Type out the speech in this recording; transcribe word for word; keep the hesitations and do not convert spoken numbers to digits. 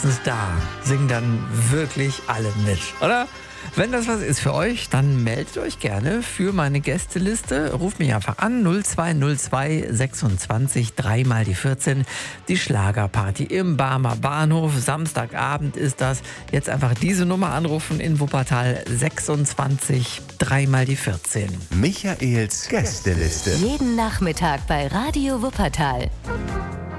da singen dann wirklich alle mit, oder? Wenn das was ist für euch, dann meldet euch gerne für meine Gästeliste. Ruft mich einfach an, null zwei null zwei sechsundzwanzig drei mal die vierzehn. Die Schlagerparty im Barmer Bahnhof. Samstagabend ist das. Jetzt einfach diese Nummer anrufen in Wuppertal, sechsundzwanzig drei mal die vierzehn. Michaels Gästeliste. Jeden Nachmittag bei Radio Wuppertal.